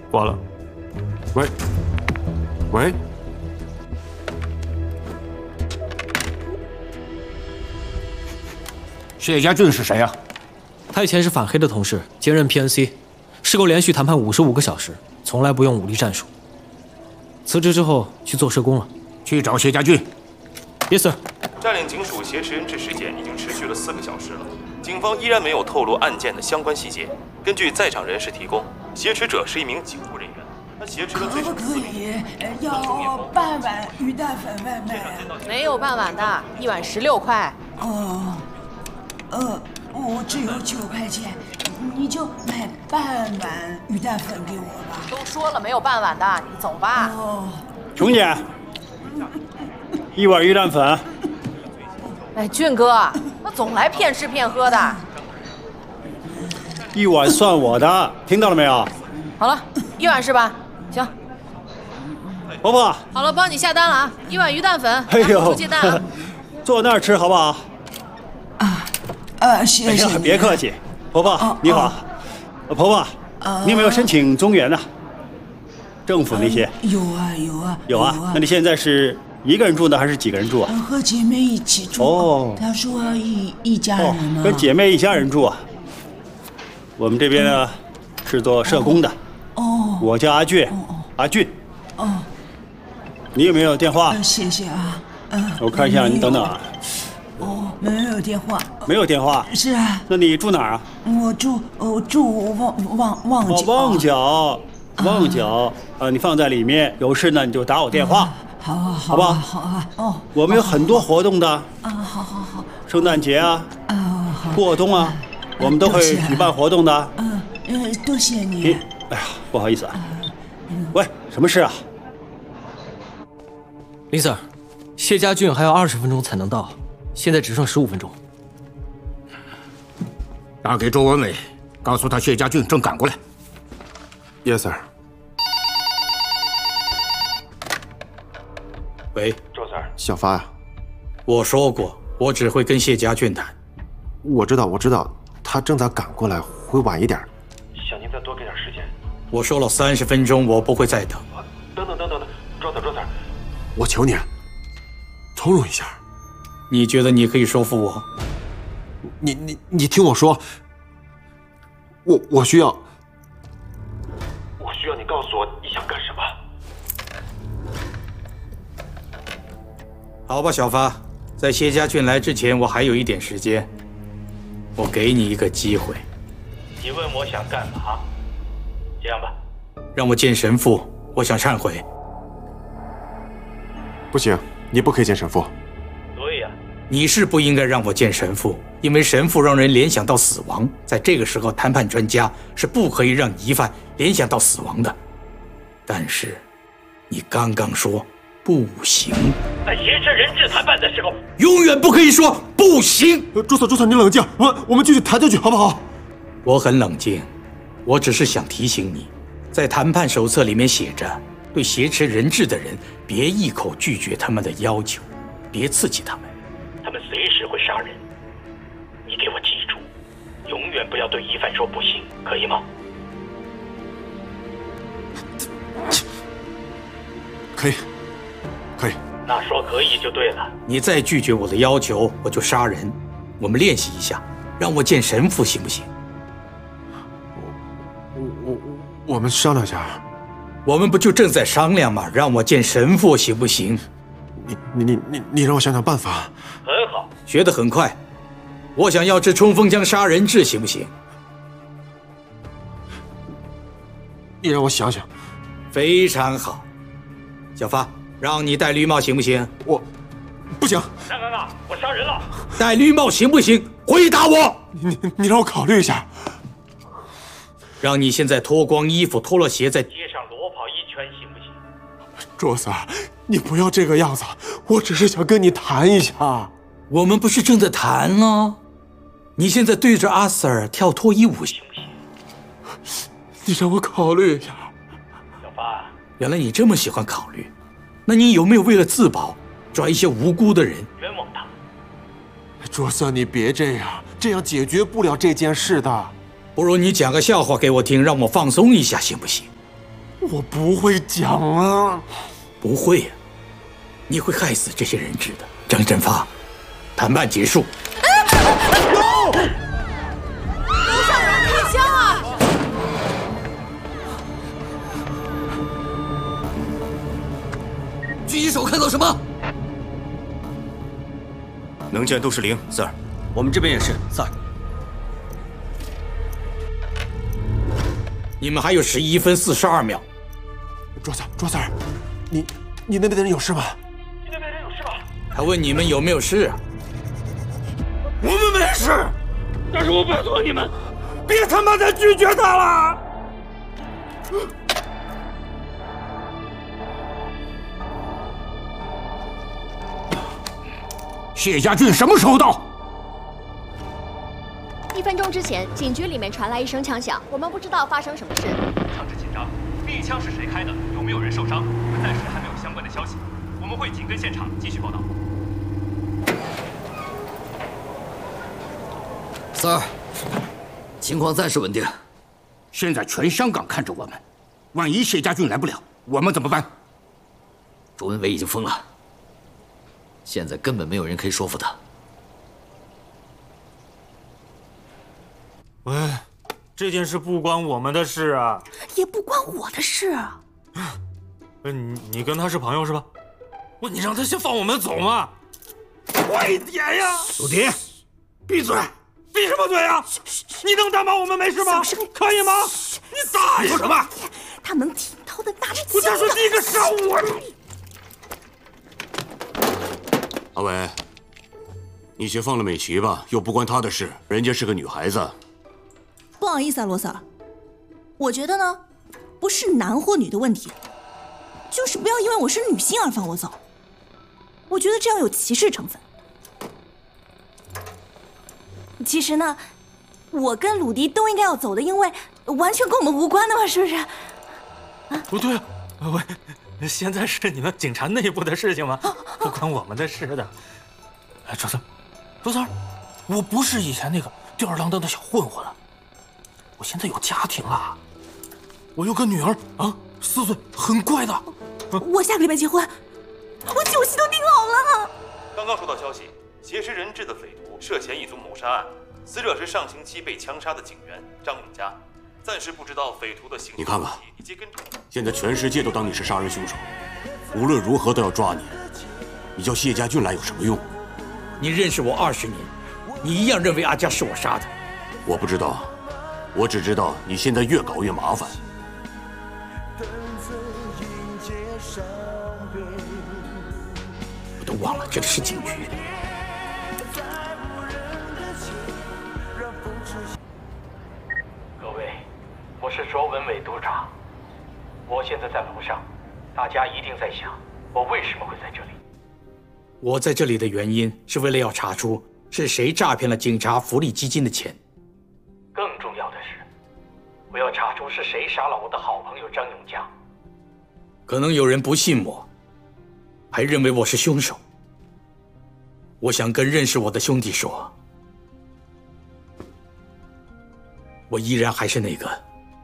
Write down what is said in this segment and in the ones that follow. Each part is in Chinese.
挂了。 喂，喂， 谢家俊是谁啊？ 他以前是反黑的同事，兼任 PNC， 试过连续谈判55个小时，从来不用武力战术。辞职之后去做社工了。 去找谢家俊。 Yes sir。 占领警署挟持人质事件已经持续了4个小时了，警方依然没有透露案件的相关细节。根据在场人士提供，挟持者是一名警务人员，他挟持了最少4名。 要半碗鱼蛋粉外卖。 没有半碗的，1碗16块。 我只有9块钱，你就买半碗鱼蛋粉给我吧。 都说了没有半碗的，你走吧。 琼姐，1碗鱼蛋粉。 哎，俊哥，他总来骗吃骗喝的。 1碗算我的，听到了没有？ 好了，1碗是吧？行。 婆婆。 好了，帮你下单了啊！1碗鱼蛋粉， 哎呦， 出接单啊。 坐那儿吃好不好？ 谢谢你。 别客气，婆婆你好。婆婆，你有没有申请中原呢？政府那些？ 有啊。 那你现在是一个人住呢，还是几个人住啊？ 和姐妹一起住。 哦。 她说一家人嘛。 跟姐妹一家人住啊。我们这边呢是做社工的。我叫阿俊。阿俊。你有没有电话？ 谢谢啊。 我看一下，你等等啊。 没有电话。 没有电话？ 是啊。 那你住哪儿啊？ 我住旺角。旺角啊，你放在里面，有事呢你就打我电话。好不好？ 好啊。 我们有很多活动的。 好。 圣诞节啊，过冬啊，我们都会举办活动的。 多谢你。 哎呀，不好意思啊。喂，什么事啊？ 林 Sir， 谢家俊还要20分钟才能到，现在只剩15分钟。 打给周文伟，告诉他谢家俊正赶过来。 Yes sir。 喂， 周 Sir。 小发呀， 我说过，我只会跟谢家俊谈。 我知道，他正在赶过来，会晚一点。 想您再多给点时间。 我说了30分钟，我不会再等。 等，周 Sir。 我求你，从容一下。 你觉得你可以说服我？ 你听我说，我需要你告诉我你想干什么。 好吧，小发，在谢家俊来之前，我还有一点时间，我给你一个机会。你问我想干嘛？这样吧，让我见神父，我想忏悔。 不行，你不可以见神父。 对呀，你是不应该让我见神父，因为神父让人联想到死亡，在这个时候，谈判专家是不可以让疑犯联想到死亡的。但是，你刚刚说不行，在挟持人质谈判的时候，永远不可以说不行。 朱 Sir，你冷静，我们继续谈下去，好不好？ 我很冷静，我只是想提醒你，在谈判手册里面写着，对挟持人质的人，别一口拒绝他们的要求，别刺激他们，他们随时会杀人。你给我记住，永远不要对疑犯说不行，可以吗？ 可以。 那说可以就对了。你再拒绝我的要求，我就杀人。我们练习一下，让我见神父行不行？ 我们商量一下。 我们不就正在商量吗？让我见神父行不行？ 你让我想想办法。 很好，学得很快。我想要吃冲锋枪杀人质，行不行？ 你让我想想。 非常好，小发，让你戴绿帽行不行？ 我不行。 刚刚啊，我杀人了。戴绿帽行不行？回答我。 你让我考虑一下。 让你现在脱光衣服、脱了鞋，在街上裸跑1圈，行不行？ 朱 Sir，你不要这个样子，我只是想跟你谈一下。 我们不是正在谈吗？你现在对着阿 Sir 跳脱衣舞，行不行？ 你让我考虑一下。 小发，原来你这么喜欢考虑，那你有没有为了自保，抓一些无辜的人，冤枉他？ 朱 Sir，你别这样，这样解决不了这件事的。 不如你讲个笑话给我听，让我放松一下，行不行？ 我不会讲啊！ 不会呀，你会害死这些人质的。张振发，谈判结束。 楼上有人开枪啊！ 狙击手看到什么？ 能见度是0 ，Sir。 我们这边也是，Sir。 你们还有11分42秒。 卓 Sir，你那边的人有事吗？ 他问你们有没有事啊？ 我们没事，但是我拜托你们，别他妈再拒绝他了。 谢家俊什么时候到 ？1分钟之前，警局里面传来一声枪响，我们不知道发生什么事。 场质紧张，第一枪是谁开的？有没有人受伤？我们暂时还没有相关的消息，我们会紧跟现场继续报道。 Sir， 情况暂时稳定。 现在全香港看着我们，万一谢家俊来不了，我们怎么办？ 朱文伟已经疯了，现在根本没有人可以说服他。 喂，这件事不关我们的事啊， 也不关我的事啊。 你跟他是朋友是吧？你让他先放我们走嘛！ 快点呀！陆迪，闭嘴！闭什么嘴啊？你能担保我们没事吗？可以吗？你大爷！说什么？ 他能听到的拿着枪。 我再说第一个杀我！ 阿伟，你先放了美琪吧，又不关她的事，人家是个女孩子。 不好意思啊，罗 Sir， 我觉得呢，不是男或女的问题，就是不要因为我是女性而放我走。我觉得这样有歧视成分。其实呢，我跟鲁迪都应该要走的，因为完全跟我们无关的嘛，是不是？ 啊，不对啊，喂，现在是你们警察内部的事情吗？不关我们的事的。哎，周三，我不是以前那个吊儿郎当的小混混了，我现在有家庭了，我有个女儿啊，4岁，很乖的。 我下个礼拜结婚，我酒席都订好了。 刚刚收到消息，挟持人质的匪徒涉嫌一宗谋杀案，死者是上星期被枪杀的警员张永佳，暂时不知道匪徒的行踪。 你看看，现在全世界都当你是杀人凶手，无论如何都要抓你。你叫谢家俊来有什么用？ 你认识我20年，你一样认为阿佳是我杀的。 我不知道，我只知道你现在越搞越麻烦。 我都忘了这里是警局。 各位，我是卓文伟督长，我现在在楼上，大家一定在想，我为什么会在这里？ 我在这里的原因是为了要查出是谁诈骗了警察福利基金的钱。 更重要的是，我要查出是谁杀了我的好朋友张永佳。 可能有人不信我，还认为我是凶手。我想跟认识我的兄弟说，我依然还是那个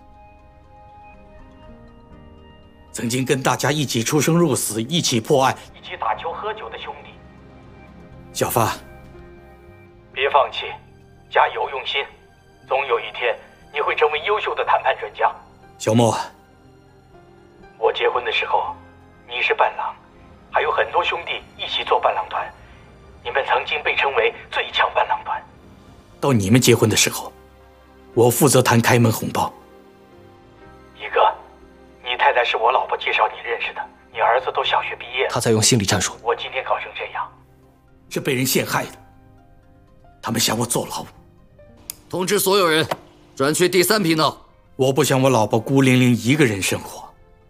曾经跟大家一起出生入死、一起破案、 一起打球喝酒的兄弟。 小发， 别放弃，加油用心，总有一天你会成为优秀的谈判专家。 小莫， 我结婚的时候，你是伴郎，还有很多兄弟一起做伴郎团，你们曾经被称为最强伴郎团。 到你们结婚的时候，我负责谈开门红包。 一个，你太太是我老婆介绍你认识的，你儿子都小学毕业了。 他在用心理战术。 我今天搞成这样， 是被人陷害的，他们想我坐牢。 通知所有人，转去第3频道。 我不想我老婆孤零零一个人生活。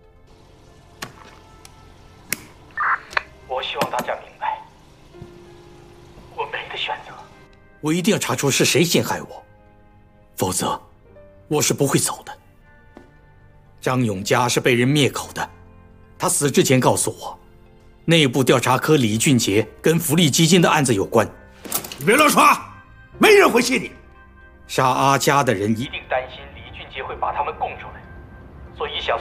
我希望大家明白，我没得选择。 我一定要查出是谁陷害我，否则我是不会走的。张永佳是被人灭口的，他死之前告诉我，内部调查科李俊杰跟福利基金的案子有关。 你别乱说，没人会信你。 杀阿佳的人一定担心李俊杰会把他们供出来，所以想